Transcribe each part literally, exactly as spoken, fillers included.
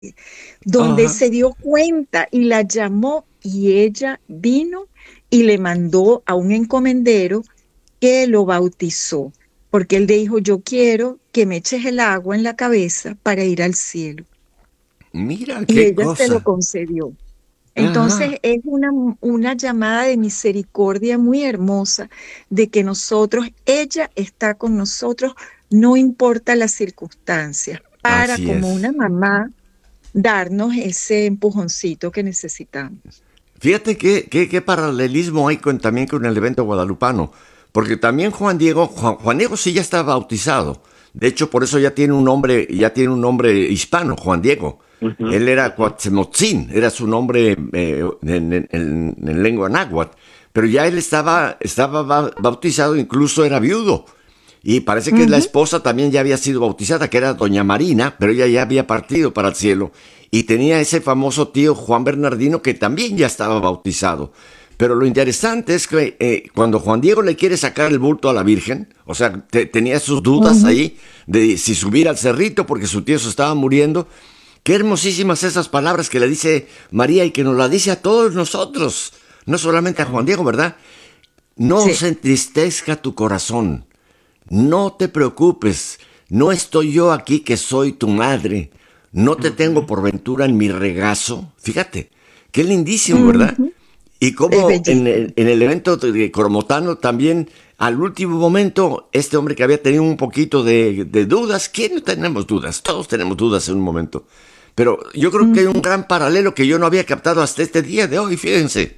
donde Ajá. se dio cuenta y la llamó y ella vino y le mandó a un encomendero que lo bautizó, porque él le dijo, yo quiero que me eches el agua en la cabeza para ir al cielo. Mira Y qué ella se lo cosa. concedió. Entonces Ajá. es una, una llamada de misericordia muy hermosa de que nosotros, ella está con nosotros, no importa las circunstancias, para Así como una es. mamá darnos ese empujoncito que necesitamos. Fíjate qué, qué, qué paralelismo hay con, también con el evento guadalupano, porque también Juan Diego, Juan, Juan Diego sí ya está bautizado. De hecho, por eso ya tiene un nombre, ya tiene un nombre hispano, Juan Diego. Ujú, Él era ujú. Cuauhtmotzin, era su nombre eh, en, en- en- en lengua náhuatl, pero ya él estaba, estaba ba- bautizado, incluso era viudo. Y parece que la Ujú, esposa también ya había sido bautizada, que era doña Marina, pero ella ya había partido para el cielo. Y tenía ese famoso tío Juan Bernardino que también ya estaba bautizado. Pero lo interesante es que eh, cuando Juan Diego le quiere sacar el bulto a la Virgen, o sea, te- tenía sus dudas ujú. ahí de si subir al cerrito porque su tío se estaba muriendo. Qué hermosísimas esas palabras que le dice María y que nos la dice a todos nosotros, no solamente a Juan Diego, ¿verdad? No Sí. se entristezca tu corazón. No te preocupes, no estoy yo aquí que soy tu madre, no te tengo Ujú. por ventura en mi regazo. Fíjate, qué lindísimo, ¿verdad? Ujú. Y Es como en el, bellísimo. en el evento de Coromotano también, al último momento, este hombre que había tenido un poquito de, de dudas, ¿quién no tenemos dudas? Todos tenemos dudas en un momento. Pero yo creo que hay un Ujú. gran paralelo que yo no había captado hasta este día de hoy, fíjense.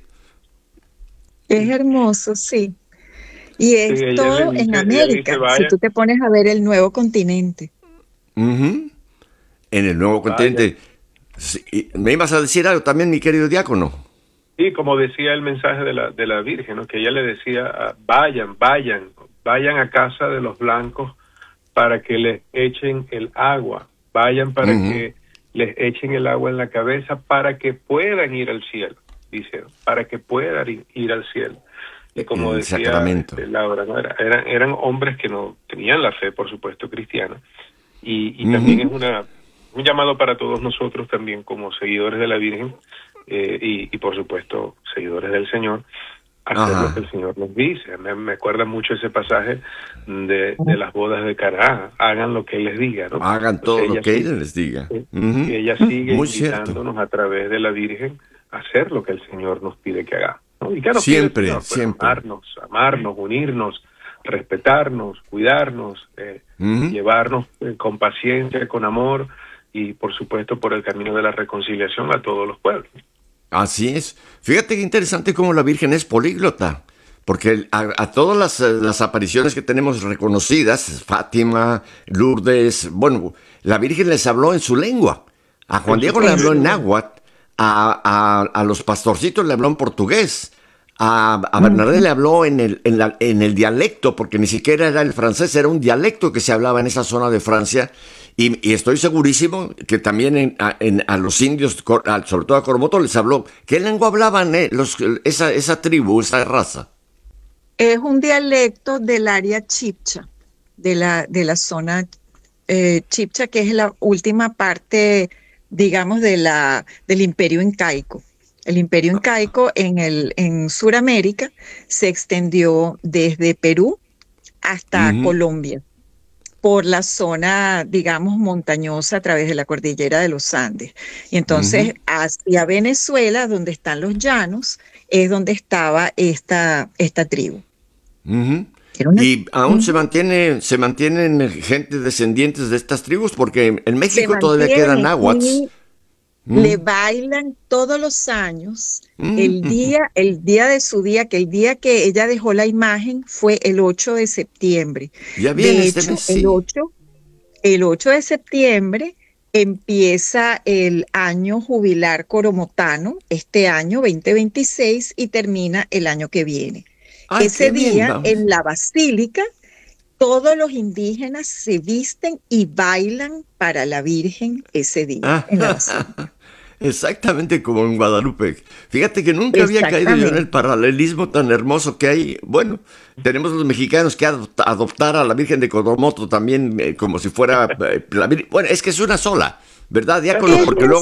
Es hermoso, sí. Y Sí, es ella le todo en dice, ella le dice, América, si vaya, tú te pones a ver el nuevo continente. Ujú. En el nuevo vaya. continente. Sí, y ¿me ibas a decir algo también, mi querido diácono? Y como decía el mensaje de la, de la Virgen, ¿no? Que ella le decía, ah, vayan, vayan, vayan a casa de los blancos para que les echen el agua, vayan para Ujú. que les echen el agua en la cabeza para que puedan ir al cielo, dice, para que puedan ir, ir al cielo. Y como El decía sacramento. este, Laura, ¿no? Era- eran, eran hombres que no tenían la fe, por supuesto, cristiana. Y, y también es Ujú. una, un llamado para todos nosotros también como seguidores de la Virgen eh, y, y por supuesto seguidores del Señor, hacer lo que Ajá. el Señor nos dice. Me, me acuerda mucho ese pasaje de, de las bodas de Caná, hagan lo que Él les diga, ¿no? Hagan Entonces todo lo ella que sí, ella les diga. eh, Ujú. ella sigue Muy cierto. invitándonos a través de la Virgen a hacer lo que el Señor nos pide que hagamos, ¿no? ¿Y qué nos pide el Siempre, Señor? Pues siempre. amarnos, amarnos, unirnos, respetarnos, cuidarnos, eh, Ujú. llevarnos eh, con paciencia, con amor y por supuesto por el camino de la reconciliación a todos los pueblos. Así es. Fíjate qué interesante cómo la Virgen es políglota. Porque a, a todas las, eh, las apariciones que tenemos reconocidas, Fátima, Lourdes, bueno, la Virgen les habló en su lengua. A Juan En su Diego le En propio habló en su, idioma. náhuatl, a, a, a los pastorcitos le habló en portugués, a, a Bernadette ujú. le habló en el, en, la- en el dialecto, porque ni siquiera era el francés, era un dialecto que se hablaba en esa zona de Francia. Y, y estoy segurísimo que también en- a, en- a los indios, cor- a- sobre todo a Coromoto, les habló. ¿Qué lengua hablaban eh, los, esa, esa tribu, esa raza? Es un dialecto del área chipcha, de la, de la zona eh, chipcha, que es la última parte, digamos, de la, del imperio incaico. El imperio incaico en, el, en Sudamérica se extendió desde Perú hasta Ujú, Colombia, por la zona, digamos, montañosa a través de la cordillera de los Andes. Y entonces ujú, hacia Venezuela, donde están los llanos, es donde estaba esta, esta tribu. ujú. Era una, Y aún se ujú. mantiene, se mantienen gente descendientes de estas tribus, porque en, en Se México todavía quedan mantiene náhuatls. y Mm, le bailan todos los años. mm, El mm. día, el día de su día, que el día que ella dejó la imagen fue el ocho de septiembre. Ya viene De este hecho, mes, el sí. ocho el ocho de septiembre empieza el año jubilar coromotano, este año dos mil veintiséis, y termina el año que viene. Ay, Ese qué bien, día, vamos. en la basílica, todos los indígenas se visten y bailan para la Virgen ese día en la basílica. Exactamente como en Guadalupe. Fíjate que nunca había caído yo en el Exactamente. paralelismo tan hermoso que hay. Bueno, tenemos los mexicanos que adopta- adoptar a la Virgen de Coromoto también eh, como si fuera eh, la Vir- Bueno, es que es una sola. ¿verdad, diácono? Es Porque luego